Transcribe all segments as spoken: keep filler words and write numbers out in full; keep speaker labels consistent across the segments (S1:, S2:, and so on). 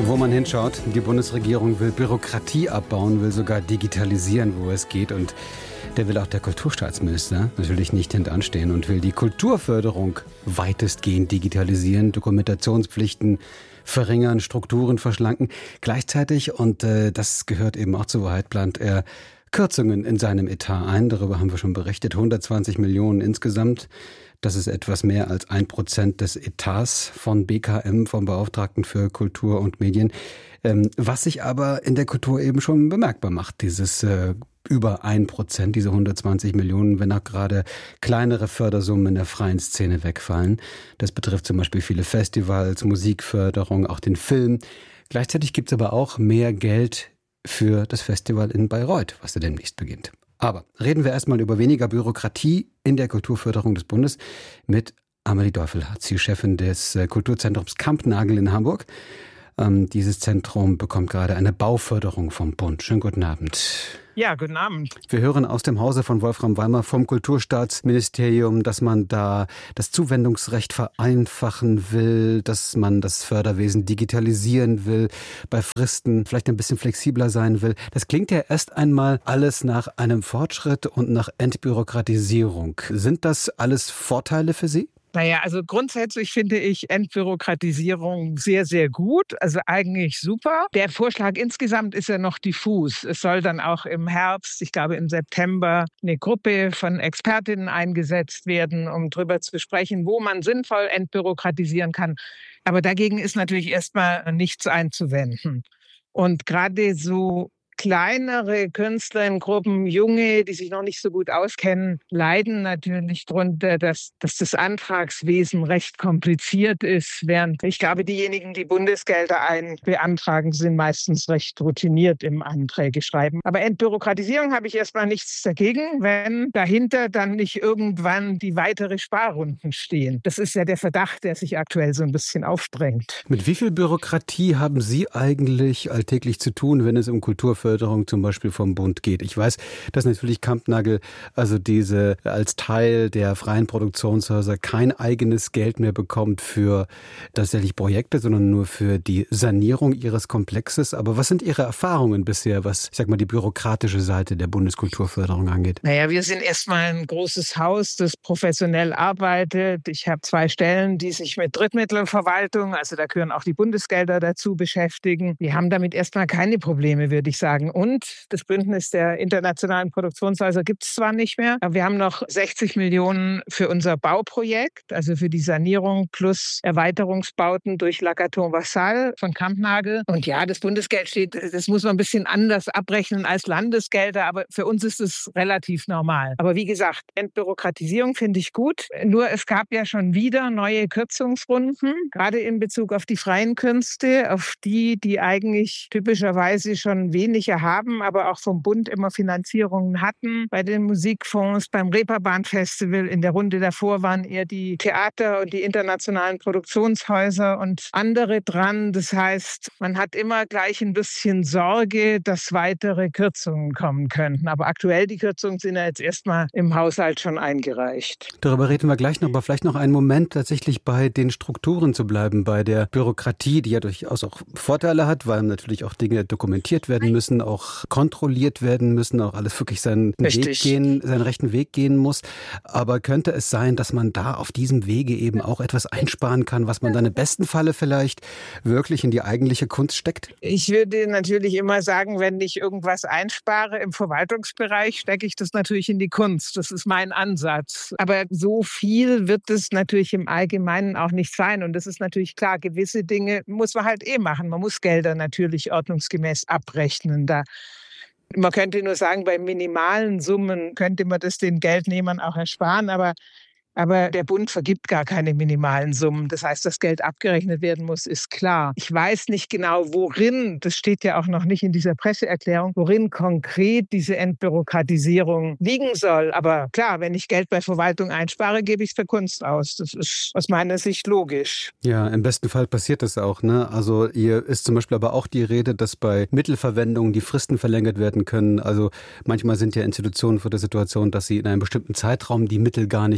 S1: Wo man hinschaut, die Bundesregierung will Bürokratie abbauen, will sogar digitalisieren, wo es geht. Und der will auch der Kulturstaatsminister natürlich nicht hintanstehen und will die Kulturförderung weitestgehend digitalisieren, Dokumentationspflichten verringern, Strukturen verschlanken. Gleichzeitig, und äh, das gehört eben auch zur Wahrheit, plant er Kürzungen in seinem Etat ein. Darüber haben wir schon berichtet. hundertzwanzig Millionen insgesamt. Das ist etwas mehr als ein Prozent des Etats von B K M, vom Beauftragten für Kultur und Medien. Ähm, was sich aber in der Kultur eben schon bemerkbar macht, dieses äh, über ein Prozent, diese hundertzwanzig Millionen, wenn auch gerade kleinere Fördersummen in der freien Szene wegfallen. Das betrifft zum Beispiel viele Festivals, Musikförderung, auch den Film. Gleichzeitig gibt es aber auch mehr Geld für das Festival in Bayreuth, was ja demnächst beginnt. Aber reden wir erstmal über weniger Bürokratie in der Kulturförderung des Bundes mit Amelie Deufelhardt, sie Chefin des Kulturzentrums Kampnagel in Hamburg. Ähm, dieses Zentrum bekommt gerade eine Bauförderung vom Bund. Schönen guten Abend.
S2: Ja, guten Abend.
S1: Wir hören aus dem Hause von Wolfram Weimar vom Kulturstaatsministerium, dass man da das Zuwendungsrecht vereinfachen will, dass man das Förderwesen digitalisieren will, bei Fristen vielleicht ein bisschen flexibler sein will. Das klingt ja erst einmal alles nach einem Fortschritt und nach Entbürokratisierung. Sind das alles Vorteile für Sie?
S2: Naja, also grundsätzlich finde ich Entbürokratisierung sehr, sehr gut. Also eigentlich super. Der Vorschlag insgesamt ist ja noch diffus. Es soll dann auch im Herbst, ich glaube im September, eine Gruppe von Expertinnen eingesetzt werden, um darüber zu sprechen, wo man sinnvoll entbürokratisieren kann. Aber dagegen ist natürlich erstmal nichts einzuwenden. Und gerade so kleinere Künstlerinnengruppen, Junge, die sich noch nicht so gut auskennen, leiden natürlich darunter, dass, dass das Antragswesen recht kompliziert ist, während ich glaube, diejenigen, die Bundesgelder ein beantragen, sind meistens recht routiniert im Anträge schreiben. Aber Entbürokratisierung habe ich erstmal nichts dagegen, wenn dahinter dann nicht irgendwann die weitere Sparrunden stehen. Das ist ja der Verdacht, der sich aktuell so ein bisschen aufdrängt.
S1: Mit wie viel Bürokratie haben Sie eigentlich alltäglich zu tun, wenn es um Kulturförderung zum Beispiel vom Bund geht? Ich weiß, dass natürlich Kampnagel, also diese als Teil der freien Produktionshäuser, kein eigenes Geld mehr bekommt für tatsächlich Projekte, sondern nur für die Sanierung ihres Komplexes. Aber was sind Ihre Erfahrungen bisher, was, ich sag mal, die bürokratische Seite der Bundeskulturförderung angeht?
S2: Naja, wir sind erstmal ein großes Haus, das professionell arbeitet. Ich habe zwei Stellen, die sich mit Drittmittelverwaltung, also da gehören auch die Bundesgelder dazu, beschäftigen. Wir haben damit erstmal keine Probleme, würde ich sagen. Und das Bündnis der internationalen Produktionshäuser gibt es zwar nicht mehr, aber wir haben noch sechzig Millionen für unser Bauprojekt, also für die Sanierung plus Erweiterungsbauten durch Lacaton Vassal von Kampnagel. Und ja, das Bundesgeld steht, das muss man ein bisschen anders abrechnen als Landesgelder, aber für uns ist es relativ normal. Aber wie gesagt, Entbürokratisierung finde ich gut. Nur es gab ja schon wieder neue Kürzungsrunden, gerade in Bezug auf die freien Künste, auf die, die eigentlich typischerweise schon weniger haben, aber auch vom Bund immer Finanzierungen hatten. Bei den Musikfonds, beim Reeperbahn-Festival, in der Runde davor waren eher die Theater und die internationalen Produktionshäuser und andere dran. Das heißt, man hat immer gleich ein bisschen Sorge, dass weitere Kürzungen kommen könnten. Aber aktuell, die Kürzungen sind ja jetzt erstmal im Haushalt schon eingereicht.
S1: Darüber reden wir gleich noch, aber vielleicht noch einen Moment tatsächlich bei den Strukturen zu bleiben, bei der Bürokratie, die ja durchaus auch Vorteile hat, weil natürlich auch Dinge dokumentiert werden müssen, auch kontrolliert werden müssen, auch alles wirklich seinen
S2: Richtig.
S1: Weg gehen, seinen rechten Weg gehen muss. Aber könnte es sein, dass man da auf diesem Wege eben auch etwas einsparen kann, was man dann im besten Falle vielleicht wirklich in die eigentliche Kunst steckt?
S2: Ich würde natürlich immer sagen, wenn ich irgendwas einspare im Verwaltungsbereich, stecke ich das natürlich in die Kunst. Das ist mein Ansatz. Aber so viel wird es natürlich im Allgemeinen auch nicht sein. Und das ist natürlich klar, gewisse Dinge muss man halt eh machen. Man muss Gelder natürlich ordnungsgemäß abrechnen. Da Man könnte nur sagen, bei minimalen Summen könnte man das den Geldnehmern auch ersparen, aber Aber der Bund vergibt gar keine minimalen Summen. Das heißt, dass Geld abgerechnet werden muss, ist klar. Ich weiß nicht genau, worin, das steht ja auch noch nicht in dieser Presseerklärung, worin konkret diese Entbürokratisierung liegen soll. Aber klar, wenn ich Geld bei Verwaltung einspare, gebe ich es für Kunst aus. Das ist aus meiner Sicht logisch.
S1: Ja, im besten Fall passiert das auch, ne? Also hier ist zum Beispiel aber auch die Rede, dass bei Mittelverwendung die Fristen verlängert werden können. Also manchmal sind ja Institutionen vor der Situation, dass sie in einem bestimmten Zeitraum die Mittel gar nicht investieren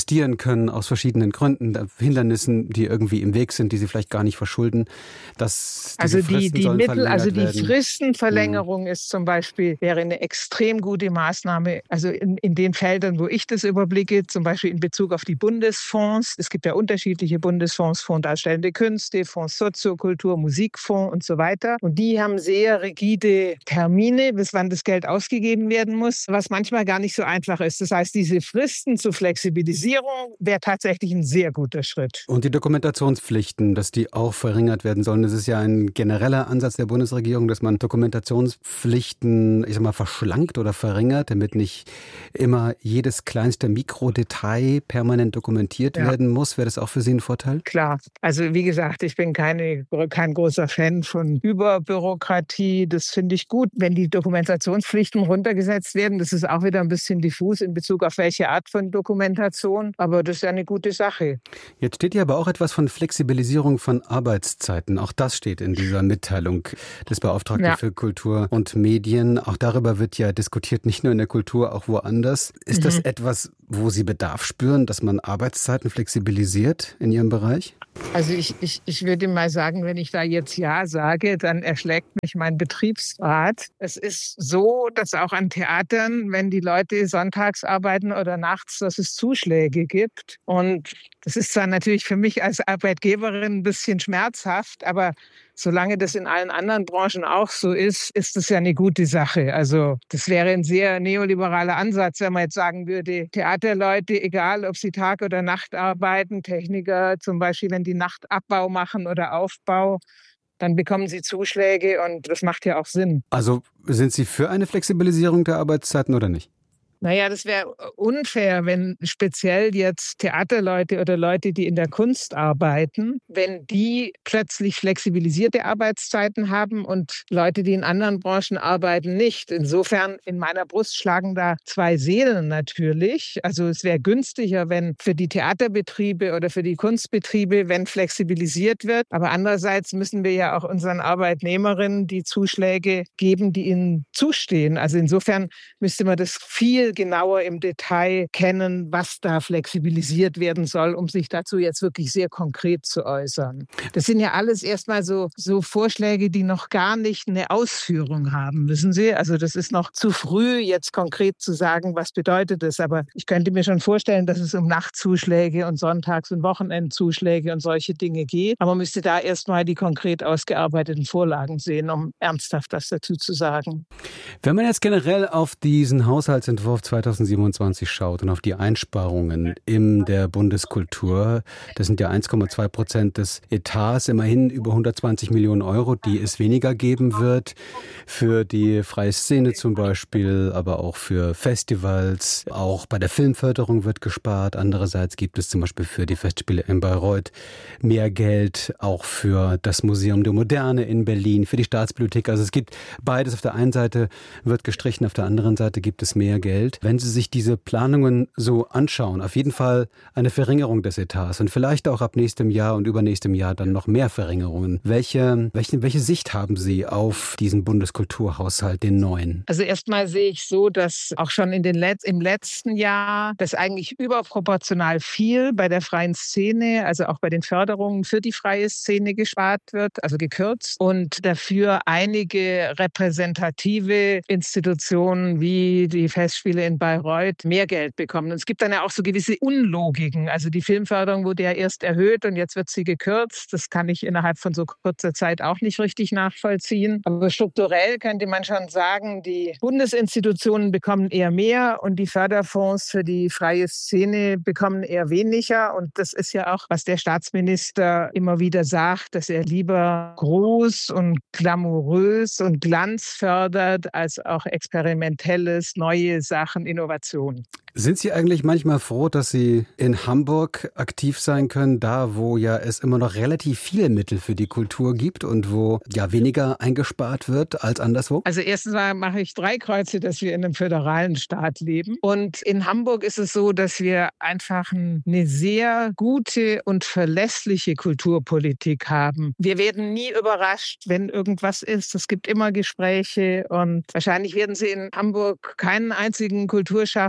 S1: existieren können aus verschiedenen Gründen, Hindernissen, die irgendwie im Weg sind, die sie vielleicht gar nicht verschulden. Dass
S2: also die, die Mittel, also die
S1: werden.
S2: Fristenverlängerung hm. ist zum Beispiel, wäre eine extrem gute Maßnahme. Also in, in den Feldern, wo ich das überblicke, zum Beispiel in Bezug auf die Bundesfonds. Es gibt ja unterschiedliche Bundesfonds, Fonds Darstellende Künste, Fonds Soziokultur, Musikfonds und so weiter. Und die haben sehr rigide Termine, bis wann das Geld ausgegeben werden muss, was manchmal gar nicht so einfach ist. Das heißt, diese Fristen zur Flexibilisierung wäre tatsächlich ein sehr guter Schritt.
S1: Und die Dokumentationspflichten, dass die auch verringert werden sollen. Das ist ja ein genereller Ansatz der Bundesregierung, dass man Dokumentationspflichten, ich sag mal, verschlankt oder verringert, damit nicht immer jedes kleinste Mikrodetail permanent dokumentiert ja. werden muss. Wäre das auch für Sie ein Vorteil?
S2: Klar. Also wie gesagt, ich bin keine, kein großer Fan von Überbürokratie. Das finde ich gut, wenn die Dokumentationspflichten runtergesetzt werden. Das ist auch wieder ein bisschen diffus in Bezug auf welche Art von Dokumentation. Aber das ist ja eine gute Sache.
S1: Jetzt steht hier aber auch etwas von Flexibilisierung von Arbeitszeiten. Auch das steht in dieser Mitteilung des Beauftragten ja. für Kultur und Medien. Auch darüber wird ja diskutiert, nicht nur in der Kultur, auch woanders. Ist mhm. das etwas, wo Sie Bedarf spüren, dass man Arbeitszeiten flexibilisiert in Ihrem Bereich?
S2: Also ich, ich, ich würde mal sagen, wenn ich da jetzt Ja sage, dann erschlägt mich mein Betriebsrat. Es ist so, dass auch an Theatern, wenn die Leute sonntags arbeiten oder nachts, dass es Zuschläge gibt. Und das ist zwar natürlich für mich als Arbeitgeberin ein bisschen schmerzhaft, aber solange das in allen anderen Branchen auch so ist, ist das ja eine gute Sache. Also das wäre ein sehr neoliberaler Ansatz, wenn man jetzt sagen würde, Theaterleute, egal ob sie Tag oder Nacht arbeiten, Techniker zum Beispiel, wenn die Nachtabbau machen oder Aufbau, dann bekommen sie Zuschläge und das macht ja auch Sinn.
S1: Also sind Sie für eine Flexibilisierung der Arbeitszeiten oder nicht?
S2: Naja, das wäre unfair, wenn speziell jetzt Theaterleute oder Leute, die in der Kunst arbeiten, wenn die plötzlich flexibilisierte Arbeitszeiten haben und Leute, die in anderen Branchen arbeiten, nicht. Insofern, in meiner Brust schlagen da zwei Seelen natürlich. Also es wäre günstiger, wenn für die Theaterbetriebe oder für die Kunstbetriebe, wenn flexibilisiert wird. Aber andererseits müssen wir ja auch unseren Arbeitnehmerinnen die Zuschläge geben, die ihnen zustehen. Also insofern müsste man das viel genauer im Detail kennen, was da flexibilisiert werden soll, um sich dazu jetzt wirklich sehr konkret zu äußern. Das sind ja alles erstmal so, so Vorschläge, die noch gar nicht eine Ausführung haben, wissen Sie? Also das ist noch zu früh, jetzt konkret zu sagen, was bedeutet das. Aber ich könnte mir schon vorstellen, dass es um Nachtzuschläge und Sonntags- und Wochenendzuschläge und solche Dinge geht. Aber man müsste da erstmal die konkret ausgearbeiteten Vorlagen sehen, um ernsthaft was dazu zu sagen.
S1: Wenn man jetzt generell auf diesen Haushaltsentwurf zweitausendsiebenundzwanzig schaut und auf die Einsparungen in der Bundeskultur, das sind ja eins Komma zwei Prozent des Etats, immerhin über hundertzwanzig Millionen Euro, die es weniger geben wird für die freie Szene zum Beispiel, aber auch für Festivals. Auch bei der Filmförderung wird gespart. Andererseits gibt es zum Beispiel für die Festspiele in Bayreuth mehr Geld, auch für das Museum der Moderne in Berlin, für die Staatsbibliothek. Also es gibt beides. Auf der einen Seite wird gestrichen, auf der anderen Seite gibt es mehr Geld. Wenn Sie sich diese Planungen so anschauen, auf jeden Fall eine Verringerung des Etats und vielleicht auch ab nächstem Jahr und übernächstem Jahr dann noch mehr Verringerungen. Welche, welche, welche Sicht haben Sie auf diesen Bundeskulturhaushalt, den neuen?
S2: Also erstmal sehe ich so, dass auch schon in den Letz-, im letzten Jahr das eigentlich überproportional viel bei der freien Szene, also auch bei den Förderungen für die freie Szene gespart wird, also gekürzt und dafür einige repräsentative Institutionen wie die Festspiele in Bayreuth mehr Geld bekommen. Und es gibt dann ja auch so gewisse Unlogiken. Also die Filmförderung wurde ja erst erhöht und jetzt wird sie gekürzt. Das kann ich innerhalb von so kurzer Zeit auch nicht richtig nachvollziehen. Aber strukturell könnte man schon sagen, die Bundesinstitutionen bekommen eher mehr und die Förderfonds für die freie Szene bekommen eher weniger. Und das ist ja auch, was der Staatsminister immer wieder sagt, dass er lieber groß und glamourös und Glanz fördert, als auch experimentelles, neue Sachen, Innovation.
S1: Sind Sie eigentlich manchmal froh, dass Sie in Hamburg aktiv sein können, da wo ja es immer noch relativ viele Mittel für die Kultur gibt und wo ja weniger eingespart wird als anderswo?
S2: Also erstens mal mache ich drei Kreuze, dass wir in einem föderalen Staat leben. Und in Hamburg ist es so, dass wir einfach eine sehr gute und verlässliche Kulturpolitik haben. Wir werden nie überrascht, wenn irgendwas ist. Es gibt immer Gespräche und wahrscheinlich werden Sie in Hamburg keinen einzigen Kulturschaffenden, Kultur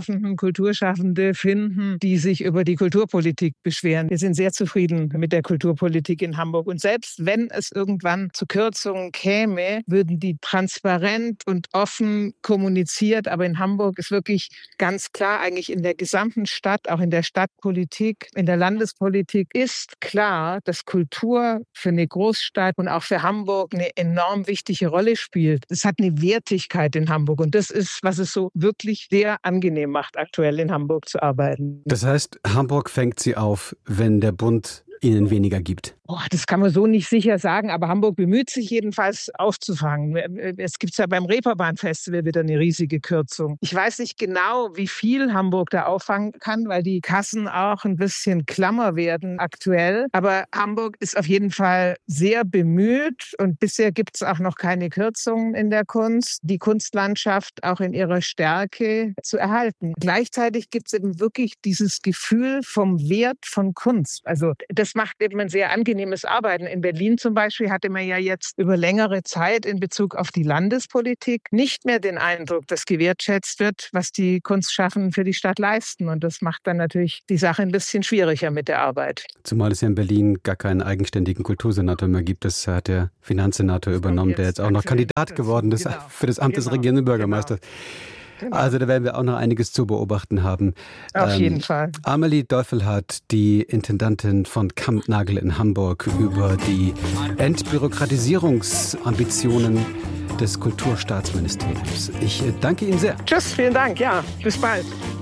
S2: Kulturschaffende finden, die sich über die Kulturpolitik beschweren. Wir sind sehr zufrieden mit der Kulturpolitik in Hamburg. Und selbst wenn es irgendwann zu Kürzungen käme, würden die transparent und offen kommuniziert. Aber in Hamburg ist wirklich ganz klar, eigentlich in der gesamten Stadt, auch in der Stadtpolitik, in der Landespolitik ist klar, dass Kultur für eine Großstadt und auch für Hamburg eine enorm wichtige Rolle spielt. Es hat eine Wertigkeit in Hamburg und das ist, was es so wirklich sehr angenehm macht, aktuell in Hamburg zu arbeiten.
S1: Das heißt, Hamburg fängt Sie auf, wenn der Bund Ihnen weniger gibt?
S2: Oh, das kann man so nicht sicher sagen, aber Hamburg bemüht sich jedenfalls aufzufangen. Es gibt ja beim Reeperbahn-Festival wieder eine riesige Kürzung. Ich weiß nicht genau, wie viel Hamburg da auffangen kann, weil die Kassen auch ein bisschen klammer werden aktuell. Aber Hamburg ist auf jeden Fall sehr bemüht und bisher gibt es auch noch keine Kürzungen in der Kunst, die Kunstlandschaft auch in ihrer Stärke zu erhalten. Gleichzeitig gibt es eben wirklich dieses Gefühl vom Wert von Kunst. Also das macht eben ein sehr angenehmes Arbeiten. In Berlin zum Beispiel hatte man ja jetzt über längere Zeit in Bezug auf die Landespolitik nicht mehr den Eindruck, dass gewertschätzt wird, was die Kunstschaffenden für die Stadt leisten. Und das macht dann natürlich die Sache ein bisschen schwieriger mit der Arbeit.
S1: Zumal es ja in Berlin gar keinen eigenständigen Kultursenator mehr gibt. Das hat der Finanzsenator übernommen, der jetzt auch noch Kandidat geworden ist für das Amt des regierenden Bürgermeisters. Genau. Also da werden wir auch noch einiges zu beobachten haben.
S2: Auf ähm, jeden Fall.
S1: Amelie Deufelhardt, die Intendantin von Kampnagel in Hamburg, über die Entbürokratisierungsambitionen des Kulturstaatsministeriums. Ich danke Ihnen sehr.
S2: Tschüss, vielen Dank. Ja, bis bald.